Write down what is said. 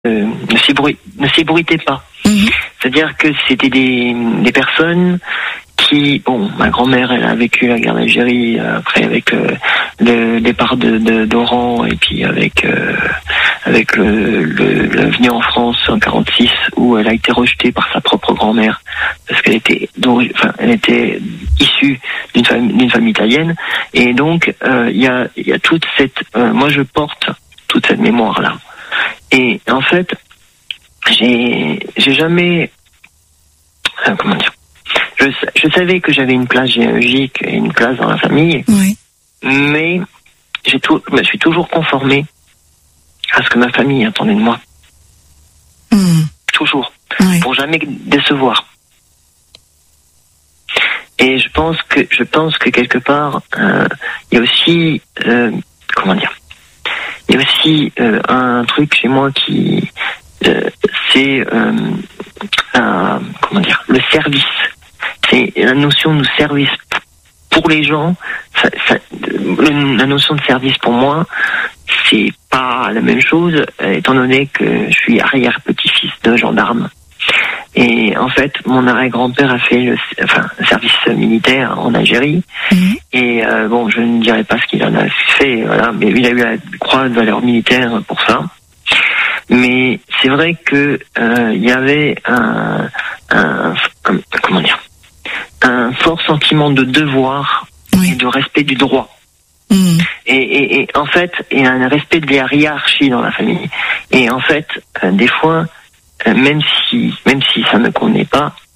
ne s'ébruitaient pas. C'est-à-dire que c'était des personnes qui, ma grand-mère, elle a vécu la guerre d'Algérie, après avec le départ d'Oran, et puis avec la venue en France en 46, où elle a été rejetée par sa propre grand-mère parce qu'elle était issue d'une famille italienne, et donc il y a toute cette, moi je porte toute cette mémoire là, et en fait j'ai jamais, comment dire, je savais que j'avais une place généalogique et une place dans la famille, oui, mais je me suis toujours conformé à ce que ma famille attendait de moi. Toujours. Oui. Pour jamais décevoir. Et je pense que quelque part, il y a aussi, comment dire, il y a aussi un truc chez moi qui, c'est, comment dire, le service. C'est la notion de service pour les gens. La notion de service pour moi, c'est pas la même chose, étant donné que je suis arrière-petit-fils de gendarme. Et en fait, mon arrière-grand-père a fait le service militaire en Algérie. Et je ne dirais pas ce qu'il en a fait, voilà, mais il a eu la croix de valeur militaire pour ça. Mais c'est vrai que il y avait comment dire, un fort sentiment de devoir, oui, et de respect du droit. Et en fait, il y a un respect de la hiérarchie dans la famille. Et en fait, des fois, même si ça ne me convenait pas,